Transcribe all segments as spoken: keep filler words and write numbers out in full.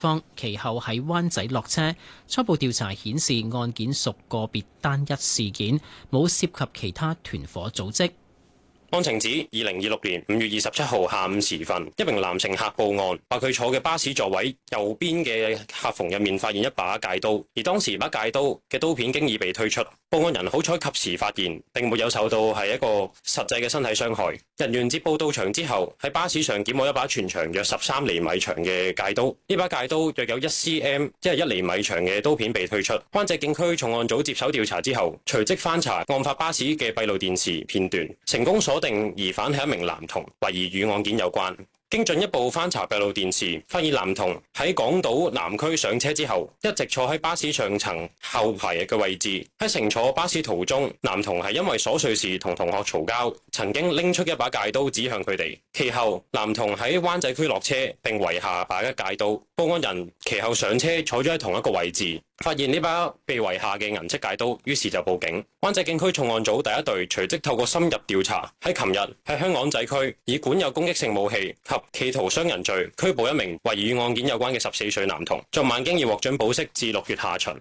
方其後喺灣仔落車。初步調查顯示，案件屬個別單一事件，冇涉及其他團伙組織。 案情指，二零二六年五月二十七號下午時分，一名男乘客報案，話佢坐嘅巴士座位右邊嘅客縫入面發現一把戒刀，而當時把戒刀嘅刀片經已被推出。報案人好彩及時發現，並沒有受到係一個實際嘅身體傷害。人員接報到場之後，喺巴士上檢獲一把全長約十三厘米長嘅戒刀。呢把戒刀約有一 cm， 即係一厘米長嘅刀片被推出。灣仔警區重案組接手調查之後，隨即翻查案發巴士嘅閉路電視片段，成功鎖定疑犯係一名男童，懷疑與案件有關。經進一步翻查閉路電視，發現男童喺港島南區上車之後，一直坐喺巴士上層後排嘅位置。喺乘坐巴士途中，男童係因為瑣碎事同同學嘈交，曾經拎出一把戒刀指向佢哋。其後，男童喺灣仔區落車並遺下把戒刀。報案人其後上車坐咗喺同一個位置，發現呢把被遺下嘅銀色戒刀，於是就報警。灣仔警區重案組第一隊隨即透過深入調查，喺琴日喺香港仔區以管有攻擊性武器及企圖傷人罪拘捕一名懷疑與案件有關嘅十四歲男童。昨晚經已獲准保釋至六月下旬。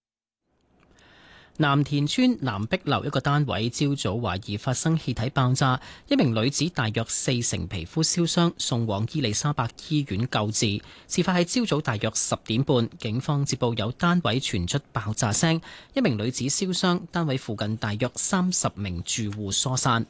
藍田村南碧樓一個單位朝早懷疑發生氣體爆炸，一名女子大約四成皮膚燒傷，送往伊利沙伯醫院救治。事發喺朝早大約十點半，警方接報有單位傳出爆炸聲，一名女子燒傷，單位附近大約三十名住戶疏散。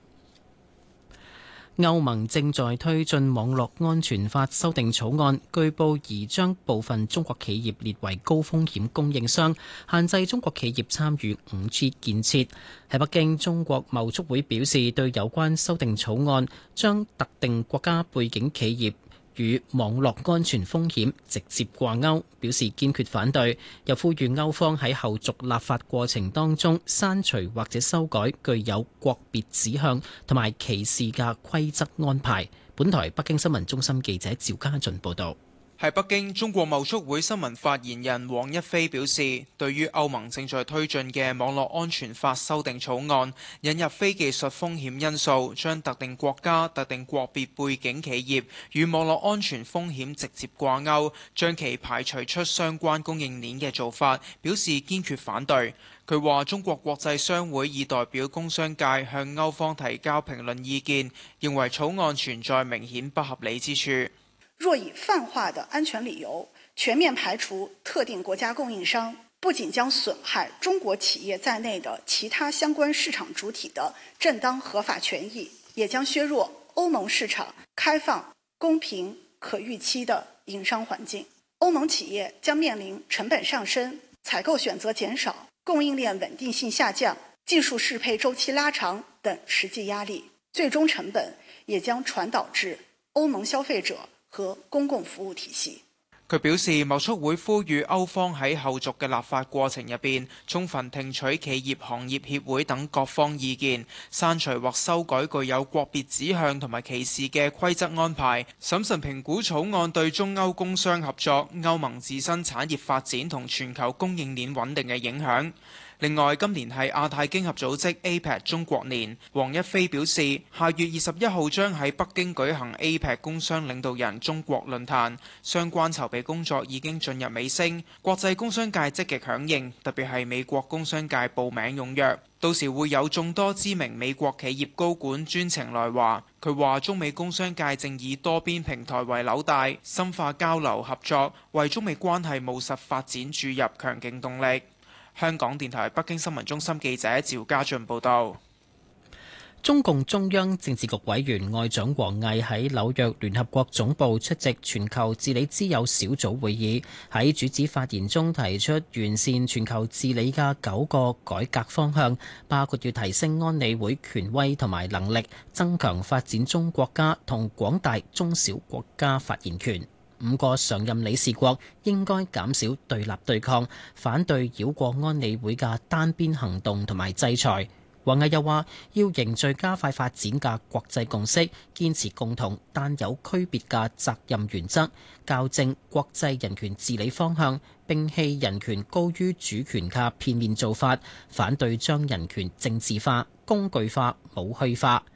歐盟正在推進網絡安全法修訂草案，據報擬將部分中國企業列為高風險供應商，限制中國企業參與 五 G 建設。喺北京，中國貿促會表示對有關修訂草案將特定國家背景企業與網絡安全風險直接掛鈎，表示堅決反對，又呼籲歐方喺後續立法過程當中刪除或者修改具有國別指向同埋歧視嘅規則安排。本台北京新聞中心記者趙家俊報道。 喺北京，中國貿促會新聞發言人黃一飛表示，對於歐盟正在推進嘅網絡安全法修訂草案，引入非技術風險因素，將特定國家、特定國別背景企業與網絡安全風險直接掛鈎，將其排除出相關供應鏈嘅做法，表示堅決反對。佢話：中國國際商會已代表工商界向歐方提交評論意見，認為草案存在明顯不合理之處。 若以泛化的安全理由全面排除特定國家供應商，不僅將損害中國企業在內的其他相關市場主體的正當合法權益，也將削弱歐盟市場開放、公平、可預期的營商環境。歐盟企業將面臨成本上升、採購選擇減少、供應鏈穩定性下降、技術適配週期拉長等實際壓力，最終成本也將傳導至歐盟消費者和公共服務體系。 佢表示，貿促會呼籲歐方喺後續嘅立法過程入邊，充分聽取企業行業協會等各方意見，刪除或修改具有國別指向同埋歧視嘅規則安排，審慎評估草案對中歐工商合作、歐盟自身產業發展同全球供應鏈穩定嘅影響。另外，今年係亞太經合組織 A P E C 中國年，黃一飛表示，下月二十一號將喺北京舉行 A P E C 工商領導人中國論壇，相關籌備工作已經進入尾聲，國際工商界積極響應，特別係美國工商界報名踴躍，到時會有眾多知名美國企業高管專程來華。佢話中美工商界正以多邊平台為紐帶，深化交流合作，為中美關係務實發展注入強勁動力。香港電台北京新聞中心記者趙家俊報道。 中共中央政治局委員外長王毅喺紐約聯合國總部出席全球治理之友小組會議，喺主旨發言中提出完善全球治理嘅九個改革方向，包括要提升安理會權威同埋能力，增強發展中國家同廣大中小國家發言權。五個常任理事國應該減少對立對抗，反對繞過安理會嘅單邊行動同埋制裁。王毅又話要凝聚加快發展嘅國際共識，堅持共同但有區別嘅責任原則，校正國際人權治理方向，摒棄人權高於主權嘅片面做法，反對將人權政治化、工具化、武器化。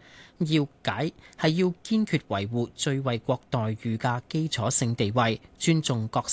要解係要堅決維護最惠國待遇嘅基礎性地位，尊重各